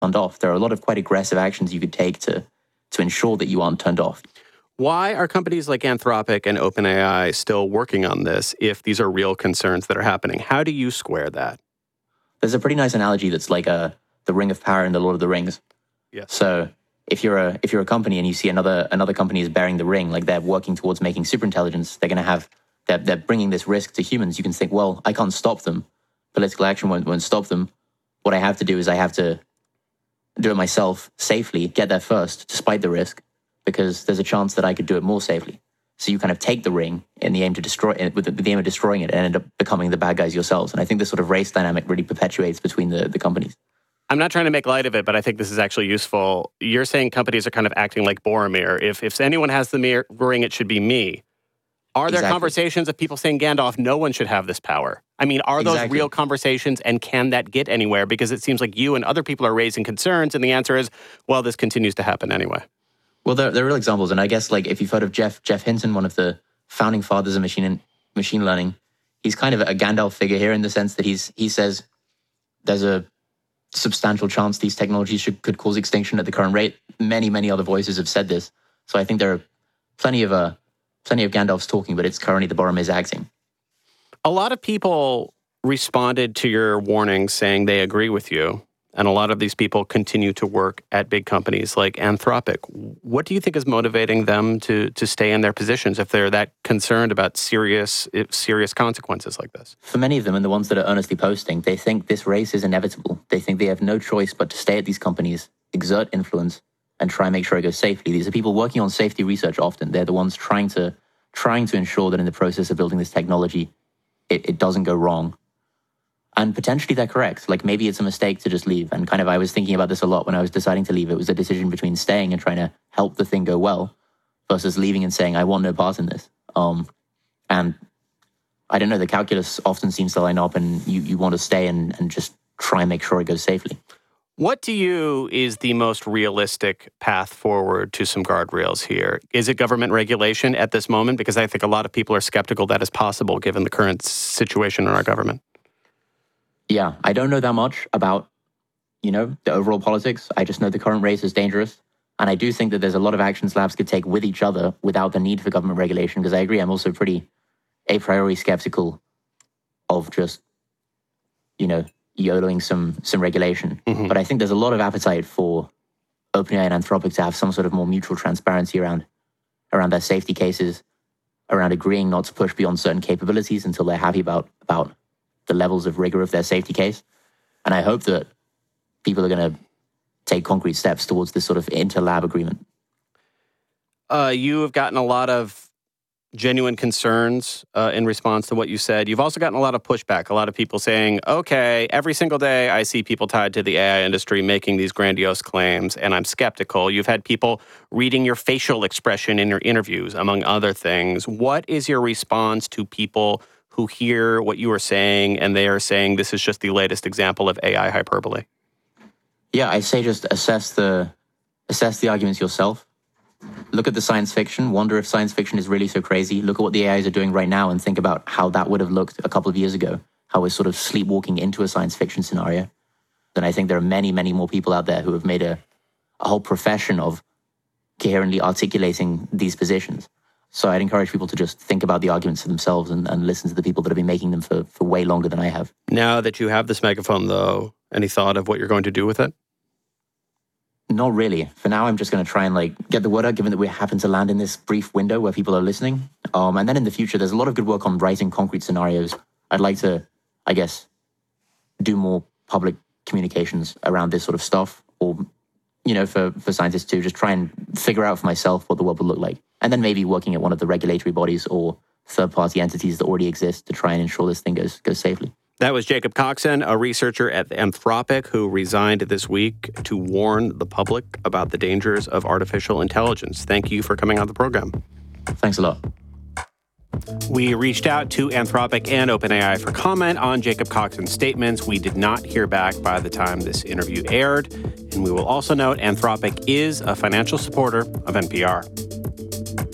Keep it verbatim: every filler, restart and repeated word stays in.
turned off. There are a lot of quite aggressive actions you could take to to ensure that you aren't turned off. Why are companies like Anthropic and OpenAI still working on this if these are real concerns that are happening? How do you square that? There's a pretty nice analogy that's like a, the Ring of Power in the Lord of the Rings. Yes. So if you're a if you're a company and you see another another company is bearing the ring, like they're working towards making superintelligence, they're going to have they're, they're bringing this risk to humans. You can think, well, I can't stop them. Political action won't won't stop them. What I have to do is I have to do it myself safely, get there first, despite the risk, because there's a chance that I could do it more safely. So you kind of take the ring in the aim to destroy it, with the, with the aim of destroying it, and end up becoming the bad guys yourselves. And I think this sort of race dynamic really perpetuates between the, the companies. I'm not trying to make light of it, but I think this is actually useful. You're saying companies are kind of acting like Boromir. If if anyone has the mir- ring, it should be me. Are there Exactly. conversations of people saying, Gandalf, no one should have this power? I mean, are those Exactly. real conversations, and can that get anywhere? Because it seems like you and other people are raising concerns, and the answer is, well, this continues to happen anyway. Well, there, there are real examples, and I guess like if you've heard of Jeff Jeff Hinton, one of the founding fathers of machine machine learning, he's kind of a Gandalf figure here in the sense that he's he says there's a substantial chance these technologies should, could cause extinction at the current rate. Many many other voices have said this, so I think there are plenty of uh, plenty of Gandalfs talking, but it's currently the Boromirs acting. A lot of people responded to your warnings saying they agree with you. And a lot of these people continue to work at big companies like Anthropic. What do you think is motivating them to to stay in their positions if they're that concerned about serious serious consequences like this? For many of them, and the ones that are earnestly posting, they think this race is inevitable. They think they have no choice but to stay at these companies, exert influence, and try and make sure it goes safely. These are people working on safety research often. They're the ones trying to trying to ensure that in the process of building this technology, it, it doesn't go wrong. And potentially they're correct. Like maybe it's a mistake to just leave. And kind of I was thinking about this a lot when I was deciding to leave. It was a decision between staying and trying to help the thing go well versus leaving and saying, I want no part in this. Um, and I don't know, the calculus often seems to line up and you, you want to stay and, and just try and make sure it goes safely. What to you is the most realistic path forward to some guardrails here? Is it government regulation at this moment? Because I think a lot of people are skeptical that is possible given the current situation in our government. Yeah, I don't know that much about, you know, the overall politics. I just know the current race is dangerous. And I do think that there's a lot of actions labs could take with each other without the need for government regulation. Because I agree, I'm also pretty a priori skeptical of just, you know, YOLOing some some regulation. Mm-hmm. But I think there's a lot of appetite for OpenAI and Anthropic to have some sort of more mutual transparency around around their safety cases, around agreeing not to push beyond certain capabilities until they're happy about about the levels of rigor of their safety case. And I hope that people are going to take concrete steps towards this sort of inter-lab agreement. Uh, you have gotten a lot of genuine concerns uh, in response to what you said. You've also gotten a lot of pushback, a lot of people saying, okay, every single day I see people tied to the A I industry making these grandiose claims, and I'm skeptical. You've had people reading your facial expression in your interviews, among other things. What is your response to people who hear what you are saying and they are saying this is just the latest example of A I hyperbole? Yeah, I say just assess the assess the arguments yourself. Look at the science fiction, wonder if science fiction is really so crazy. Look at what the A Is are doing right now and think about how that would have looked a couple of years ago, how we're sort of sleepwalking into a science fiction scenario. And I think there are many, many more people out there who have made a, a whole profession of coherently articulating these positions. So I'd encourage people to just think about the arguments for themselves and, and listen to the people that have been making them for, for way longer than I have. Now that you have this megaphone, though, any thought of what you're going to do with it? Not really. For now, I'm just going to try and like get the word out, given that we happen to land in this brief window where people are listening. Um, and then in the future, there's a lot of good work on writing concrete scenarios. I'd like to, I guess, do more public communications around this sort of stuff, or, you know, for, for scientists to just try and figure out for myself what the world would look like. And then maybe working at one of the regulatory bodies or third-party entities that already exist to try and ensure this thing goes goes safely. That was Jacob Coxon, a researcher at Anthropic who resigned this week to warn the public about the dangers of artificial intelligence. Thank you for coming on the program. Thanks a lot. We reached out to Anthropic and OpenAI for comment on Jacob Coxon's statements. We did not hear back by the time this interview aired. And we will also note Anthropic is a financial supporter of N P R.